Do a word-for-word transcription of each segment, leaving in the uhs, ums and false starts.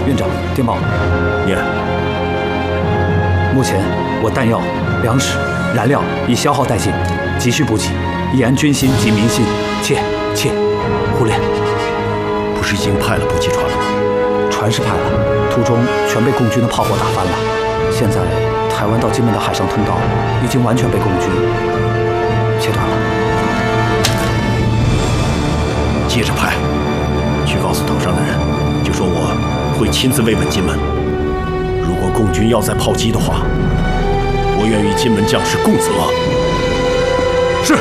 院长，电报。 念。 目前我弹药、粮食、燃料已消耗殆尽，急需补给，以安军心及民心。切切，胡烈， 不是已经派了补给船了吗？ 船是派了，途中全被共军的炮火打翻了。现在台湾到金门的海上通道已经完全被共军切断了。 接着派，去告诉岛上的人，就说我会亲自慰问金门。如果共军要再炮击的话，我愿与金门将士共责。是。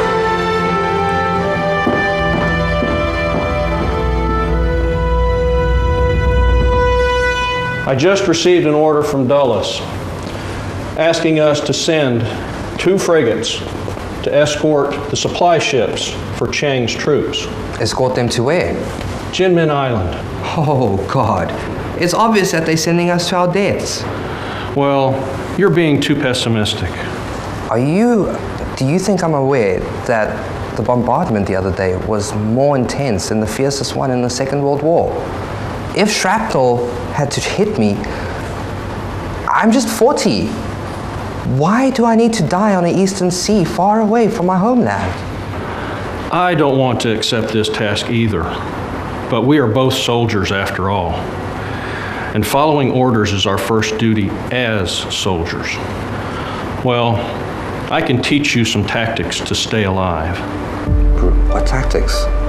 I just received an order from Dulles asking us to send two frigates to escort the supply ships for Chiang's troops. Escort them to where? Jinmen Island. Oh, God. It's obvious that they're sending us to our deaths. Well, you're being too pessimistic. Are you... Do you think I'm aware that the bombardment the other day was more intense than the fiercest one in the Second World War? If shrapnel had to hit me, I'm just forty. Why do I need to die on the eastern sea, far away from my homeland? I don't want to accept this task either, but we are both soldiers after all. And following orders is our first duty as soldiers. Well, I can teach you some tactics to stay alive. What tactics?